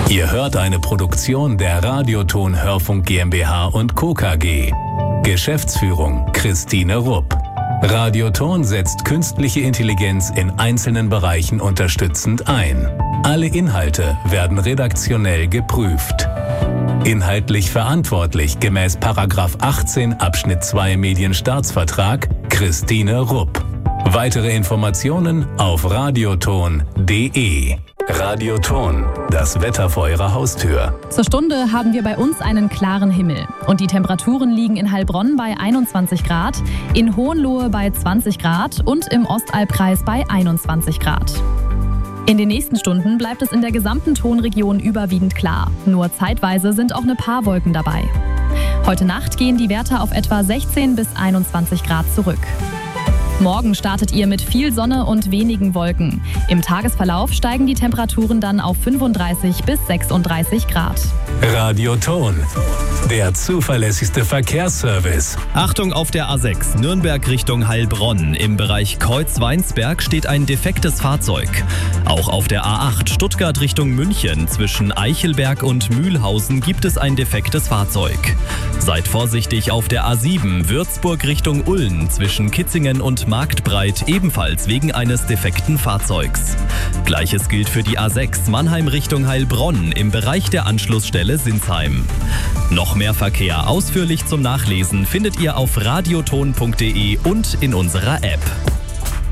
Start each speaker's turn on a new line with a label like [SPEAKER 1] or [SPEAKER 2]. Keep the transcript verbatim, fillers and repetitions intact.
[SPEAKER 1] Ihr hört eine Produktion der Radioton Hörfunk GmbH und Co. K G. Geschäftsführung Christine Rupp. Radioton setzt künstliche Intelligenz in einzelnen Bereichen unterstützend ein. Alle Inhalte werden redaktionell geprüft. Inhaltlich verantwortlich gemäß Paragraph achtzehn Abschnitt zwei Medienstaatsvertrag Christine Rupp. Weitere Informationen auf radioton punkt de. Radioton, das Wetter vor Ihrer Haustür.
[SPEAKER 2] Zur Stunde haben wir bei uns einen klaren Himmel. Und die Temperaturen liegen in Heilbronn bei einundzwanzig Grad, in Hohenlohe bei zwanzig Grad und im Ostalbkreis bei einundzwanzig Grad. In den nächsten Stunden bleibt es in der gesamten Tonregion überwiegend klar. Nur zeitweise sind auch ein paar Wolken dabei. Heute Nacht gehen die Werte auf etwa sechzehn bis einundzwanzig Grad zurück. Morgen startet ihr mit viel Sonne und wenigen Wolken. Im Tagesverlauf steigen die Temperaturen dann auf fünfunddreißig bis sechsunddreißig Grad.
[SPEAKER 1] Radioton, der zuverlässigste Verkehrsservice.
[SPEAKER 3] Achtung auf der A sechs, Nürnberg Richtung Heilbronn. Im Bereich Kreuz-Weinsberg steht ein defektes Fahrzeug. Auch auf der A acht, Stuttgart Richtung München. Zwischen Eichelberg und Mühlhausen gibt es ein defektes Fahrzeug. Seid vorsichtig auf der A sieben, Würzburg Richtung Ulm. Zwischen Kitzingen und Marktbreit, ebenfalls wegen eines defekten Fahrzeugs. Gleiches gilt für die A sechs, Mannheim Richtung Heilbronn. Im Bereich der Anschlussstelle Sinsheim. Noch mehr Verkehr ausführlich zum Nachlesen findet ihr auf radioton punkt de und in unserer App.